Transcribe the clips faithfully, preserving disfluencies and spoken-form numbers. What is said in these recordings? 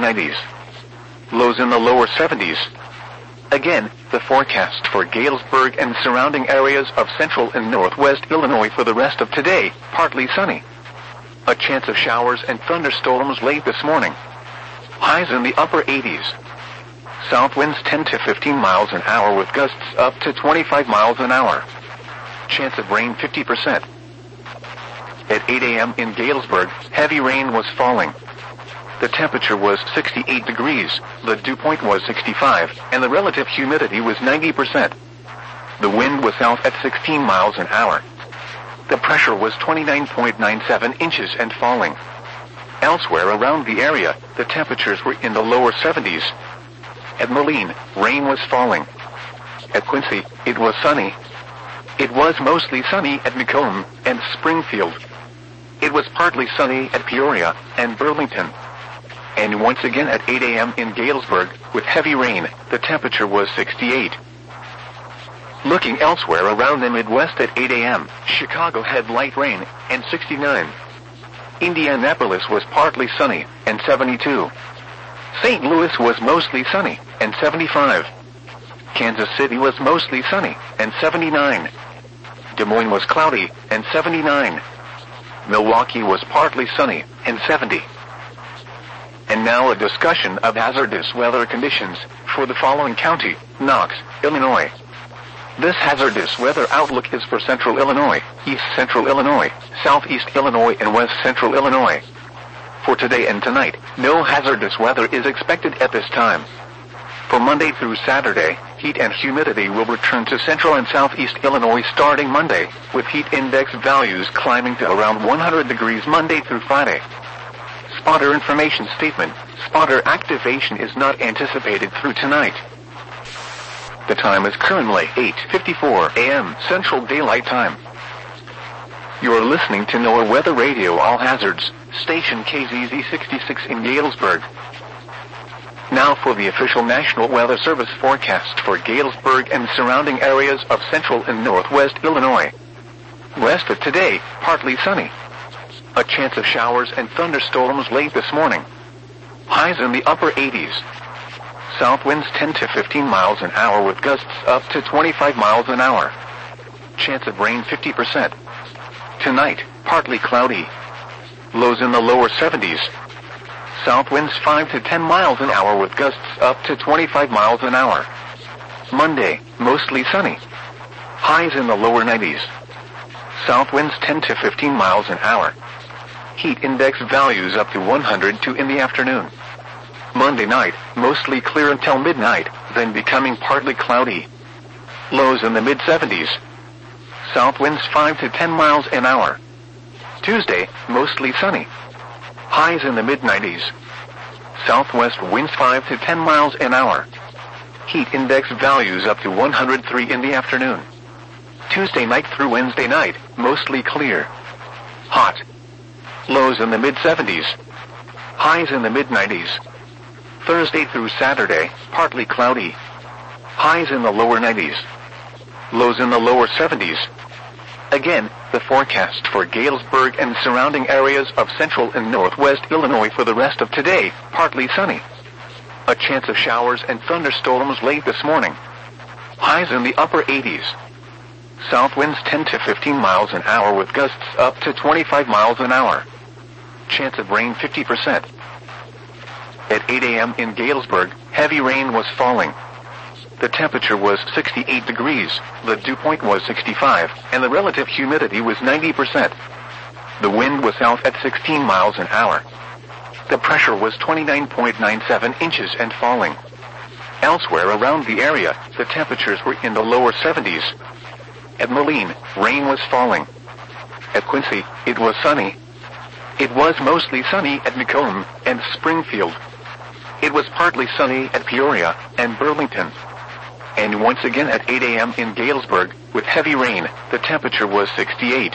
nineties. Lows in the lower seventies. Again, the forecast for Galesburg and surrounding areas of central and northwest Illinois for the rest of today, partly sunny. A chance of showers and thunderstorms late this morning. Highs in the upper eighties. South winds ten to fifteen miles an hour with gusts up to twenty-five miles an hour. Chance of rain fifty percent. At eight a.m. in Galesburg, heavy rain was falling. The temperature was sixty-eight degrees, the dew point was sixty-five, and the relative humidity was ninety percent. The wind was south at sixteen miles an hour. The pressure was twenty-nine point nine seven inches and falling. Elsewhere around the area, the temperatures were in the lower seventies. At Moline, rain was falling. At Quincy, it was sunny. It was mostly sunny at Macomb and Springfield. It was partly sunny at Peoria and Burlington. And once again at eight a.m. in Galesburg, with heavy rain, the temperature was sixty-eight. Looking elsewhere around the Midwest at eight a.m., Chicago had light rain and sixty-nine. Indianapolis was partly sunny and seventy-two. Saint Louis was mostly sunny and seventy-five. Kansas City was mostly sunny and seventy-nine. Des Moines was cloudy and seventy-nine. Milwaukee was partly sunny and seventy. And now a discussion of hazardous weather conditions for the following county, Knox, Illinois. This hazardous weather outlook is for central Illinois, east central Illinois, southeast Illinois, and west central Illinois. For today and tonight, no hazardous weather is expected at this time. For Monday through Saturday, heat and humidity will return to central and southeast Illinois starting Monday, with heat index values climbing to around one hundred degrees Monday through Friday. Spotter information statement. Spotter activation is not anticipated through tonight. The time is currently eight fifty-four a.m. Central Daylight Time. You are listening to NOAA Weather Radio All Hazards, station K Z Z sixty-six in Galesburg. Now for the official National Weather Service forecast for Galesburg and surrounding areas of central and northwest Illinois. Rest of today, partly sunny. A chance of showers and thunderstorms late this morning. Highs in the upper eighties. South winds ten to fifteen miles an hour with gusts up to twenty-five miles an hour. Chance of rain fifty percent. Tonight, partly cloudy. Lows in the lower seventies. South winds five to ten miles an hour with gusts up to twenty-five miles an hour. Monday, mostly sunny. Highs in the lower nineties. South winds ten to fifteen miles an hour. Heat index values up to one hundred two in the afternoon. Monday night, mostly clear until midnight, then becoming partly cloudy. Lows in the mid seventies. South winds five to ten miles an hour. Tuesday, mostly sunny. Highs in the mid nineties. Southwest winds five to ten miles an hour. Heat index values up to one hundred three in the afternoon. Tuesday night through Wednesday night, mostly clear. Hot. Lows in the mid seventies. Highs in the mid nineties. Thursday through Saturday, partly cloudy. Highs in the lower nineties. Lows in the lower seventies. Again, the forecast for Galesburg and surrounding areas of central and northwest Illinois for the rest of today, partly sunny. A chance of showers and thunderstorms late this morning. Highs in the upper eighties. South winds ten to fifteen miles an hour with gusts up to twenty-five miles an hour. Chance of rain fifty percent. At eight a.m. in Galesburg, heavy rain was falling. The temperature was sixty-eight degrees, the dew point was sixty-five, and the relative humidity was ninety percent. The wind was south at sixteen miles an hour. The pressure was twenty-nine point nine seven inches and falling. Elsewhere around the area, the temperatures were in the lower seventies. At Moline, rain was falling. At Quincy, it was sunny. It was mostly sunny at Macomb and Springfield. It was partly sunny at Peoria and Burlington. And once again at eight a.m. in Galesburg, with heavy rain, the temperature was sixty-eight.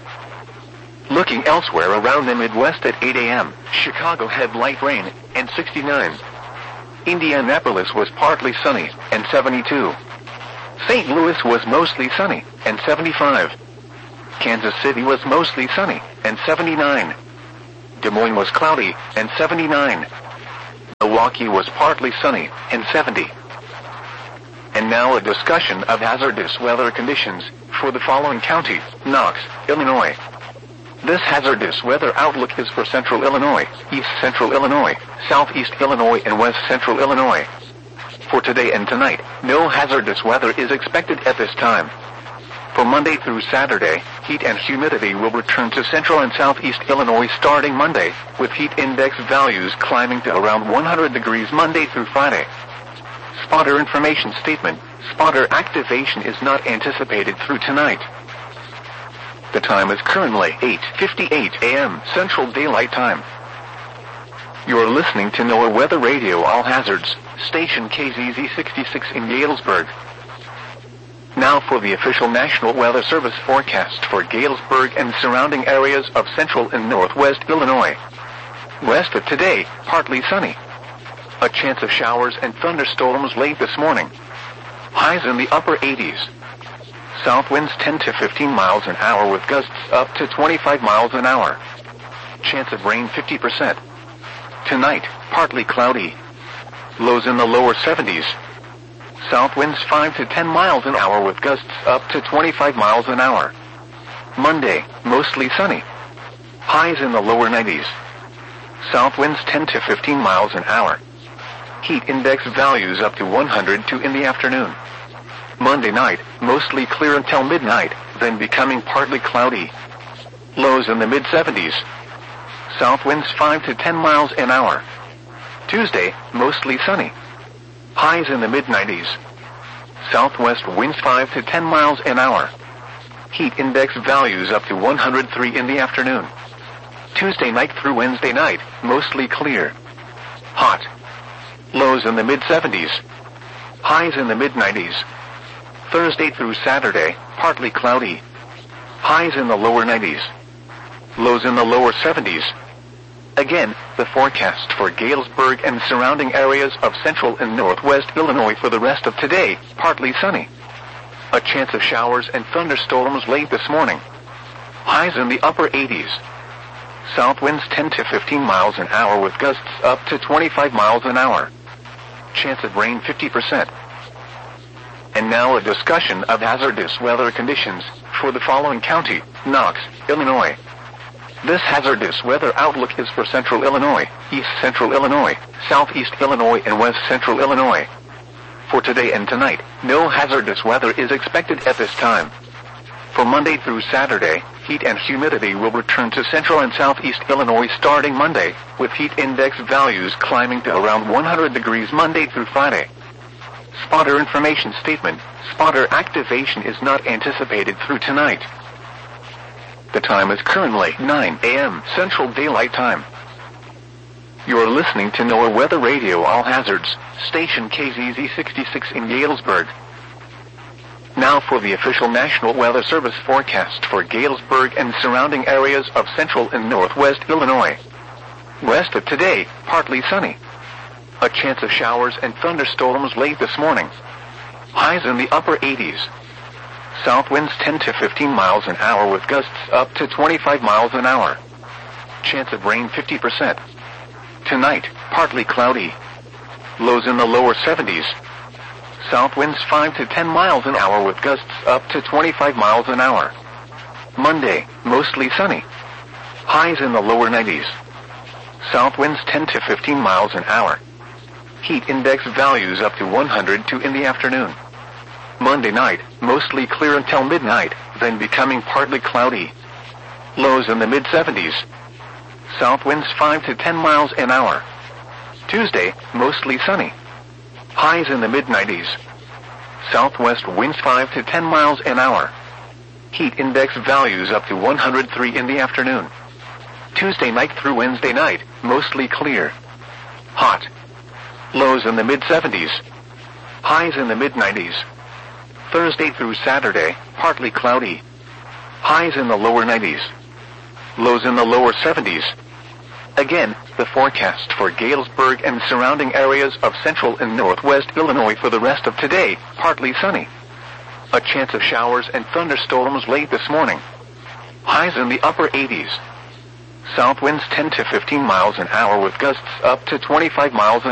Looking elsewhere around the Midwest at eight a.m., Chicago had light rain and sixty-nine. Indianapolis was partly sunny and seventy-two. Saint Louis was mostly sunny and seventy-five. Kansas City was mostly sunny and seventy-nine. Des Moines was cloudy and seventy-nine. Milwaukee was partly sunny and seventy. And now a discussion of hazardous weather conditions for the following counties: Knox, Illinois. This hazardous weather outlook is for central Illinois, east central Illinois, southeast Illinois, and west central Illinois. For today and tonight, no hazardous weather is expected at this time. For Monday through Saturday, heat and humidity will return to central and southeast Illinois starting Monday, with heat index values climbing to around one hundred degrees Monday through Friday. Spotter information statement: spotter activation is not anticipated through tonight. The time is currently eight fifty-eight a m Central Daylight Time. You are listening to NOAA Weather Radio All Hazards, station K Z Z sixty-six in Galesburg. Now for the official National Weather Service forecast for Galesburg and surrounding areas of central and northwest Illinois. West of today, partly sunny. A chance of showers and thunderstorms late this morning. Highs in the upper eighties. South winds ten to fifteen miles an hour with gusts up to twenty-five miles an hour. Chance of rain fifty percent. Tonight, partly cloudy. Lows in the lower seventies. South winds five to ten miles an hour with gusts up to twenty-five miles an hour. Monday, mostly sunny. Highs in the lower nineties. South winds ten to fifteen miles an hour. Heat index values up to one hundred two in the afternoon. Monday night, mostly clear until midnight, then becoming partly cloudy. Lows in the mid seventies. South winds five to ten miles an hour. Tuesday, mostly sunny. Highs in the mid nineties. Southwest winds five to ten miles an hour. Heat index values up to one hundred three in the afternoon. Tuesday night through Wednesday night, mostly clear. Hot. Lows in the mid seventies. Highs in the mid nineties. Thursday through Saturday, partly cloudy. Highs in the lower nineties. Lows in the lower seventies. Again, the forecast for Galesburg and surrounding areas of central and northwest Illinois for the rest of today, partly sunny. A chance of showers and thunderstorms late this morning. Highs in the upper eighties. South winds ten to fifteen miles an hour with gusts up to twenty-five miles an hour. Chance of rain fifty percent. And now a discussion of hazardous weather conditions for the following county: Knox, Illinois. This hazardous weather outlook is for central Illinois, east central Illinois, southeast Illinois, and west central Illinois. For today and tonight, no hazardous weather is expected at this time. For Monday through Saturday, heat and humidity will return to central and southeast Illinois starting Monday, with heat index values climbing to around one hundred degrees Monday through Friday. Spotter information statement: spotter activation is not anticipated through tonight. The time is currently nine a m Central Daylight Time. You are listening to NOAA Weather Radio All Hazards, station K Z Z sixty-six in Galesburg. Now for the official National Weather Service forecast for Galesburg and surrounding areas of central and northwest Illinois. West of today, partly sunny. A chance of showers and thunderstorms late this morning. Highs in the upper eighties. South winds ten to fifteen miles an hour with gusts up to twenty-five miles an hour. Chance of rain fifty percent. Tonight, partly cloudy. Lows in the lower seventies. South winds five to ten miles an hour with gusts up to twenty-five miles an hour. Monday, mostly sunny. Highs in the lower nineties. South winds ten to fifteen miles an hour. Heat index values up to one hundred two in the afternoon. Monday night, mostly clear until midnight, then becoming partly cloudy. Lows in the mid seventies. South winds five to ten miles an hour. Tuesday, mostly sunny. Highs in the mid nineties. Southwest winds five to ten miles an hour. Heat index values up to one hundred three in the afternoon. Tuesday night through Wednesday night, mostly clear. Hot. Lows in the mid seventies. Highs in the mid nineties. Thursday through Saturday, partly cloudy. Highs in the lower nineties. Lows in the lower seventies. Again, the forecast for Galesburg and surrounding areas of central and northwest Illinois for the rest of today, partly sunny. A chance of showers and thunderstorms late this morning. Highs in the upper eighties. South winds ten to fifteen miles an hour with gusts up to twenty-five miles an hour.